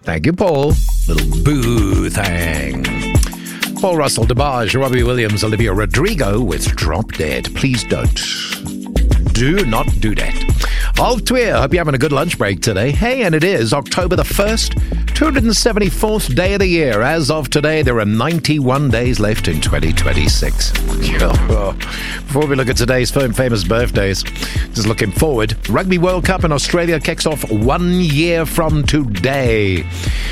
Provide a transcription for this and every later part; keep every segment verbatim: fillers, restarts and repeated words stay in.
Thank you, Paul. Little boo thing. Paul Russell, DeBarge, Robbie Williams, Olivia Rodrigo with Drop Dead. Please don't. Do not do that. Half Tweer, hope you're having a good lunch break today. Hey, and it is October the first, two hundred seventy-fourth day of the year. As of today, there are ninety-one days left in twenty twenty-six. Before we look at today's famous birthdays, just looking forward, Rugby World Cup in Australia kicks off one year from today.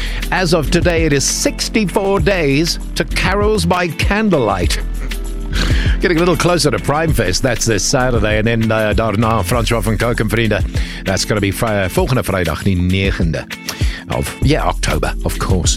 As of today, it is sixty-four days to Carols by Candlelight. Getting a little closer to Prime Fest. That's this Saturday. And then uh, daarna, Francois van Kook en vrienden. That's going to be Friday, volgende vrijdag, die negende of, yeah, October, of course.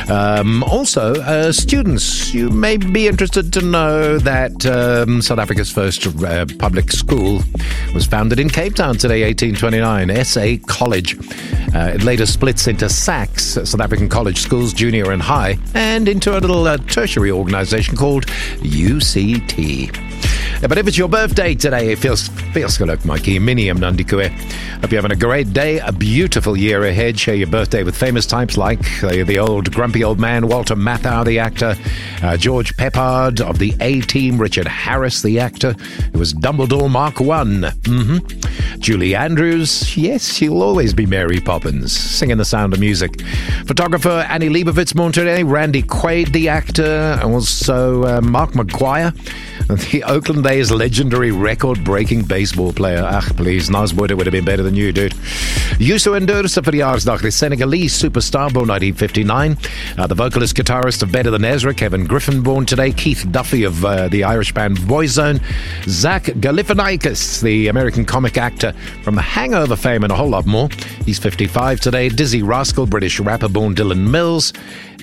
Um, also, uh, students, you may be interested to know that um, South Africa's first uh, public school was founded in Cape Town today, eighteen twenty-nine, S A College. Uh, it later splits into S A Cs, South African College Schools, Junior and High, and into a little uh, tertiary organisation called U C T. Yeah, but if it's your birthday today, it feels feels geluk, Mikey. Minium Nandikue. Hope you're having a great day, a beautiful year ahead. Share your birthday with famous types like uh, the old grumpy old man, Walter Matthau, the actor, uh, George Peppard of the A-Team, Richard Harris, the actor, who was Dumbledore Mark One. Mm-hmm. Julie Andrews, yes, she'll always be Mary Poppins, singing The Sound of Music. Photographer Annie Leibovitz born today, Randy Quaid, the actor, and also uh, Mark McGuire, the Oakland A's legendary record-breaking baseball player. Ach, please, Naswood would have been better than you, dude. Youssou N'Dour se verjaarsdag, the Senegalese superstar, born nineteen fifty-nine. Uh, the vocalist, guitarist of Better Than Ezra, Kevin Griffin, born today. Keith Duffy of uh, the Irish band Boyzone. Zach Galifianakis, the American comic actor from The Hangover fame and a whole lot more. He's fifty-five today. Dizzy Rascal, British rapper, born Dylan Mills.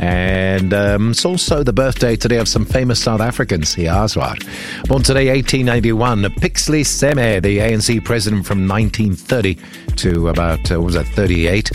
And um, it's also the birthday today of some famous South Africans. Yeah, that's right. Born today, eighteen ninety-one, Pixley Seme, the A N C president from nineteen thirty to about, uh, what was that, thirty-eight.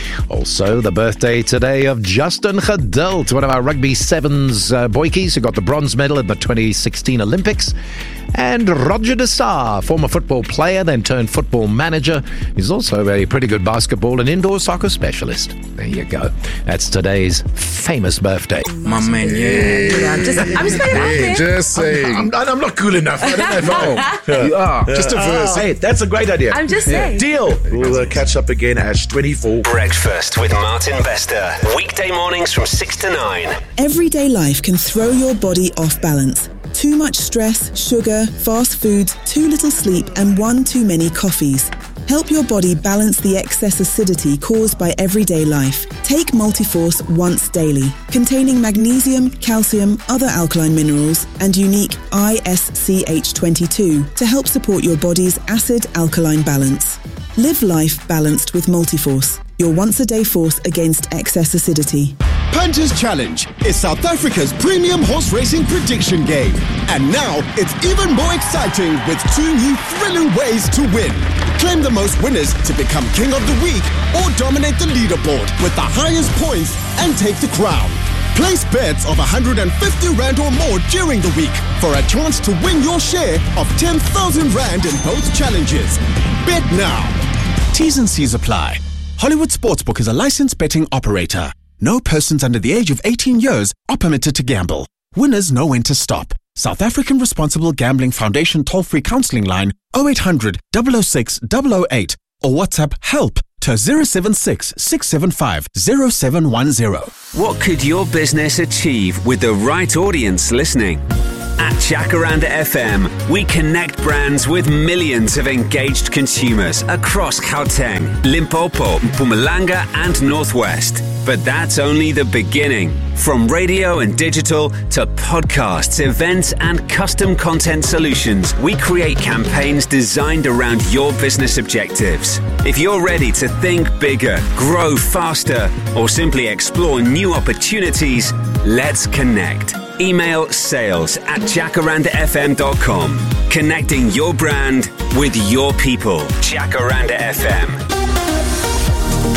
Also, the birthday today of Justin Geduld, one of our Rugby Sevens uh, boykies who got the bronze medal at the twenty sixteen Olympics. And Roger De Sá, former football player, then turned football manager. He's also a pretty good basketball and indoor soccer specialist. There you go. That's today's famous birthday. My man, yeah. yeah I'm just, I'm just saying. Yeah, just saying. I'm, I'm, I'm not cool enough. I don't know. You are. Just a verse. Hey, that's a great idea. I'm just saying. Deal. We'll uh, catch up again at twenty-four. Breakfast with Martin Bester. Weekday mornings from six to nine. Everyday life can throw your body off balance. Too much stress, sugar, fast foods, too little sleep, and one too many coffees. Help your body balance the excess acidity caused by everyday life. Take Multiforce once daily, containing magnesium, calcium, other alkaline minerals, and unique I S C H twenty-two to help support your body's acid-alkaline balance. Live life balanced with Multiforce, your once-a-day force against excess acidity. Punters Challenge is South Africa's premium horse racing prediction game. And now it's even more exciting with two new thrilling ways to win. Claim the most winners to become King of the Week or dominate the leaderboard with the highest points and take the crown. Place bets of one hundred fifty rand or more during the week for a chance to win your share of ten thousand rand in both challenges. Bet now. T's and C's apply. Hollywood Sportsbook is a licensed betting operator. No persons under the age of eighteen years are permitted to gamble. Winners know when to stop. South African Responsible Gambling Foundation toll-free counselling line oh eight hundred, double oh six, double oh eight or WhatsApp HELP to zero seven six, six seven five, zero seven one zero. What could your business achieve with the right audience listening? At Jacaranda F M, we connect brands with millions of engaged consumers across Gauteng, Limpopo, Mpumalanga and Northwest. But that's only the beginning. From radio and digital to podcasts, events and custom content solutions, we create campaigns designed around your business objectives. If you're ready to think bigger, grow faster, or simply explore new opportunities, let's connect. Email sales at jacaranda f m dot com. Connecting your brand with your people. Jacaranda F M.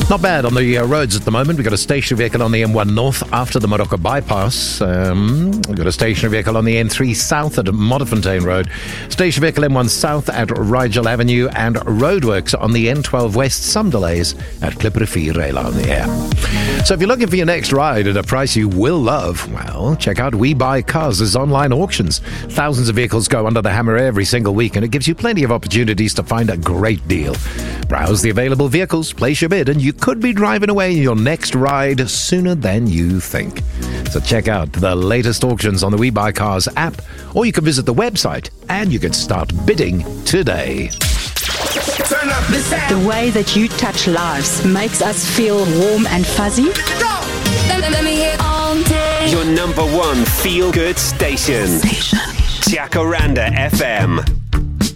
Not bad on the uh, roads at the moment. We've got a stationary vehicle on the M one North after the Morocco bypass. Um, we've got a stationary vehicle on the N three South at Modderfontein Road. Stationary vehicle M one South at Rigel Avenue, and roadworks on the N twelve West. Some delays at Klipprivier Rail on the air. So if you're looking for your next ride at a price you will love, well, check out We Buy Cars' online auctions. Thousands of vehicles go under the hammer every single week, and it gives you plenty of opportunities to find a great deal. Browse the available vehicles, place your bid, and you could be driving away your next ride sooner than you think. So check out the latest auctions on the We Buy Cars app, or you can visit the website and you can start bidding today. Turn up the sound. The way that you touch lives makes us feel warm and fuzzy. Let, let me hear all day. Your number one feel-good station. Station. Jacaranda F M.